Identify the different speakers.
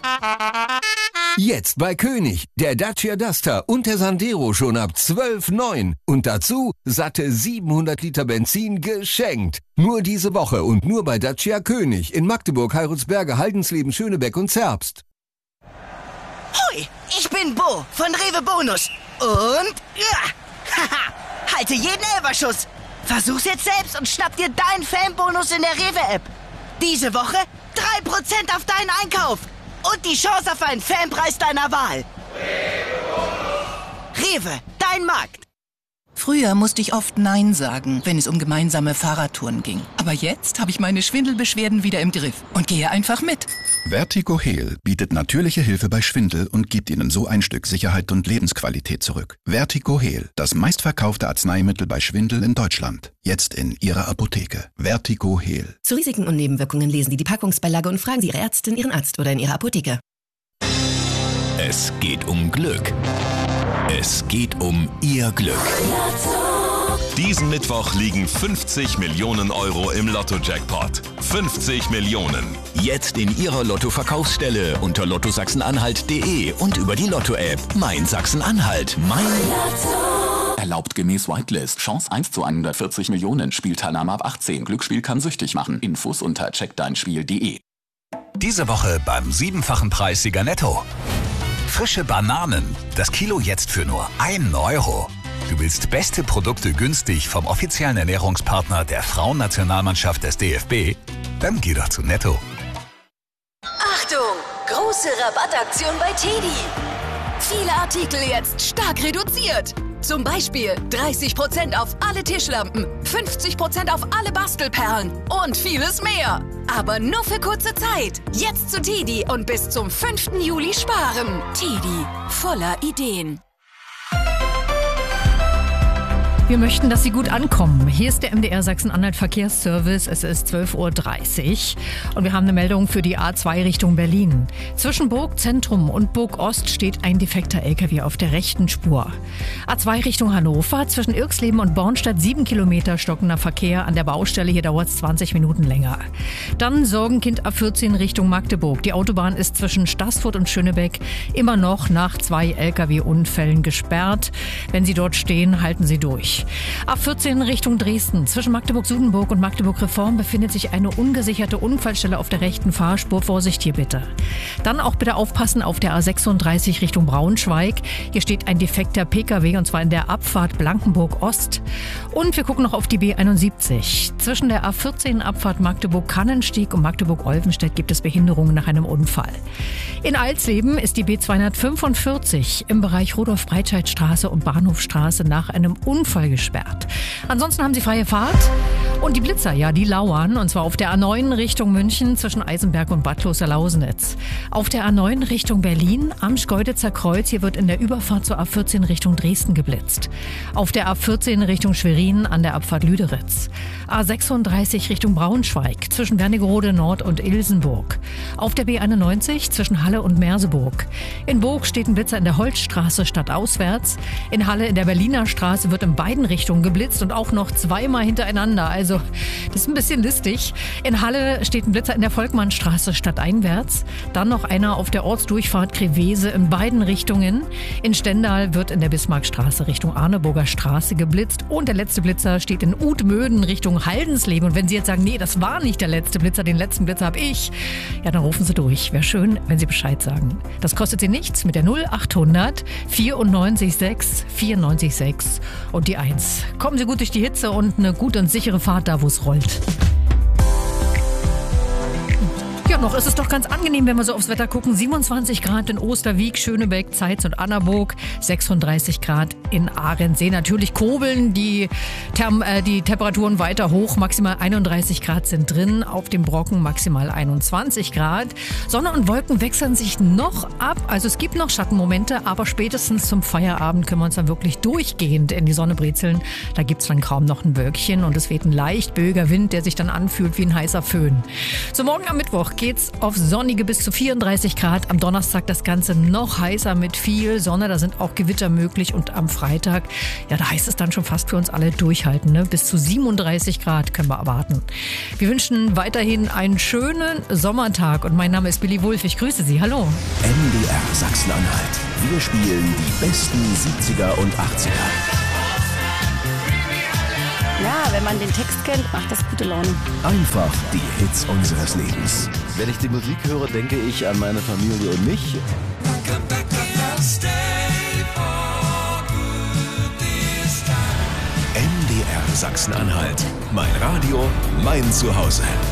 Speaker 1: Jetzt bei König, der Dacia Duster und der Sandero schon ab 12,9. Und dazu satte 700 Liter Benzin geschenkt. Nur diese Woche und nur bei Dacia König in Magdeburg, Heilsberge, Haldensleben, Schönebeck und Zerbst.
Speaker 2: Hoi, ich bin Bo von Rewe Bonus. Und haha, halte jeden Elferschuss. Versuch's jetzt selbst und schnapp dir deinen Fanbonus in der Rewe-App. Diese Woche 3% auf deinen Einkauf. Und die Chance auf einen Fanpreis deiner Wahl. Rewe, dein Markt.
Speaker 3: Früher musste ich oft Nein sagen, wenn es um gemeinsame Fahrradtouren ging. Aber jetzt habe ich meine Schwindelbeschwerden wieder im Griff und gehe einfach mit.
Speaker 4: Vertigo Heal bietet natürliche Hilfe bei Schwindel und gibt Ihnen so ein Stück Sicherheit und Lebensqualität zurück. Vertigo Heal, das meistverkaufte Arzneimittel bei Schwindel in Deutschland. Jetzt in Ihrer Apotheke. Vertigo Heal.
Speaker 5: Zu Risiken und Nebenwirkungen lesen Sie die Packungsbeilage und fragen Sie Ihre Ärztin, Ihren Arzt oder in Ihrer Apotheke.
Speaker 6: Es geht um Glück. Es geht um Ihr Glück. Diesen Mittwoch liegen 50 Millionen Euro im Lotto-Jackpot. 50 Millionen. Jetzt in Ihrer Lotto-Verkaufsstelle unter lottosachsen-anhalt.de und über die Lotto-App. Mein Sachsen-Anhalt. Mein Lotto.
Speaker 7: Erlaubt gemäß Whitelist. Chance 1 zu 140 Millionen. Spielteilnahme ab 18. Glücksspiel kann süchtig machen. Infos unter checkdeinspiel.de.
Speaker 6: Diese Woche beim 7-fachen Preissieger Netto. Frische Bananen. Das Kilo jetzt für nur 1 Euro. Du willst beste Produkte günstig vom offiziellen Ernährungspartner der Frauennationalmannschaft des DFB? Dann geh doch zu Netto.
Speaker 8: Achtung! Große Rabattaktion bei TEDi. Viele Artikel jetzt stark reduziert. Zum Beispiel 30% auf alle Tischlampen, 50% auf alle Bastelperlen und vieles mehr. Aber nur für kurze Zeit. Jetzt zu TEDi und bis zum 5. Juli sparen. TEDi, voller Ideen.
Speaker 9: Wir möchten, dass Sie gut ankommen. Hier ist der MDR Sachsen-Anhalt Verkehrsservice. Es ist 12:30 Uhr und wir haben eine Meldung für die A2 Richtung Berlin. Zwischen Burg Zentrum und Burg Ost steht ein defekter LKW auf der rechten Spur. A2 Richtung Hannover, zwischen Irxleben und Bornstadt 7 Kilometer stockender Verkehr an der Baustelle. Hier dauert es 20 Minuten länger. Dann Sorgenkind A14 Richtung Magdeburg. Die Autobahn ist zwischen Staßfurt und Schönebeck immer noch nach 2 LKW-Unfällen gesperrt. Wenn Sie dort stehen, halten Sie durch. A14 Richtung Dresden. Zwischen Magdeburg-Sudenburg und Magdeburg-Reform befindet sich eine ungesicherte Unfallstelle auf der rechten Fahrspur. Vorsicht hier bitte. Dann auch bitte aufpassen auf der A36 Richtung Braunschweig. Hier steht ein defekter Pkw und zwar in der Abfahrt Blankenburg-Ost. Und wir gucken noch auf die B71. Zwischen der A14 Abfahrt Magdeburg-Kannenstieg und Magdeburg-Olvenstedt gibt es Behinderungen nach einem Unfall. In Alsleben ist die B245 im Bereich Rudolf-Breitscheid-Straße und Bahnhofstraße nach einem Unfall gesperrt. Ansonsten haben Sie freie Fahrt. Und die Blitzer, ja, die lauern. Und zwar auf der A9 Richtung München zwischen Eisenberg und Bad Kloster-Lausnitz. Auf der A9 Richtung Berlin am Schkeuditzer Kreuz. Hier wird in der Überfahrt zur A14 Richtung Dresden geblitzt. Auf der A14 Richtung Schwerin an der Abfahrt Lüderitz. A36 Richtung Braunschweig zwischen Wernigerode Nord und Ilsenburg. Auf der B91 zwischen Halle und Merseburg. In Burg steht ein Blitzer in der Holzstraße stadtauswärts. In Halle in der Berliner Straße wird in beiden Richtungen geblitzt und auch noch zweimal hintereinander. Also das ist ein bisschen listig. In Halle steht ein Blitzer in der Volkmannstraße stadteinwärts. Dann noch einer auf der Ortsdurchfahrt Krevese in beiden Richtungen. In Stendal wird in der Bismarckstraße Richtung Arneburger Straße geblitzt. Und der letzte Blitzer steht in Utmöden Richtung Haldensleben. Und wenn Sie jetzt sagen, nee, das war nicht der letzte Blitzer, den letzten Blitzer habe ich, ja, dann rufen Sie durch. Wäre schön, wenn Sie Bescheid sagen. Das kostet Sie nichts mit der 0800 94 6 94 6 und die 1. Kommen Sie gut durch die Hitze und eine gute und sichere Fahrt da, wo es rollt. Ja, noch ist es doch ganz angenehm, wenn wir so aufs Wetter gucken. 27 Grad in Osterwiek, Schönebeck, Zeitz und Annaburg, 36 Grad in Ahrensee. Natürlich kurbeln die Temperaturen weiter hoch. Maximal 31 Grad sind drin, auf dem Brocken maximal 21 Grad. Sonne und Wolken wechseln sich noch ab. Also es gibt noch Schattenmomente, aber spätestens zum Feierabend können wir uns dann wirklich durchgehend in die Sonne brezeln. Da gibt es dann kaum noch ein Wölkchen und es weht ein leicht böiger Wind, der sich dann anfühlt wie ein heißer Föhn. So, morgen am Mittwoch geht geht's auf sonnige bis zu 34 Grad. Am Donnerstag das Ganze noch heißer mit viel Sonne. Da sind auch Gewitter möglich. Und am Freitag, ja, da heißt es dann schon fast für uns alle durchhalten. Ne? Bis zu 37 Grad können wir erwarten. Wir wünschen weiterhin einen schönen Sommertag. Und mein Name ist Billy Wulff. Ich grüße Sie. Hallo.
Speaker 10: MDR Sachsen-Anhalt. Wir spielen die besten 70er und 80er.
Speaker 11: Ja, wenn man den Text kennt, macht das gute Laune.
Speaker 10: Einfach die Hits unseres Lebens.
Speaker 12: Wenn ich die Musik höre, denke ich an meine Familie und mich.
Speaker 10: MDR Sachsen-Anhalt. Mein Radio, mein Zuhause.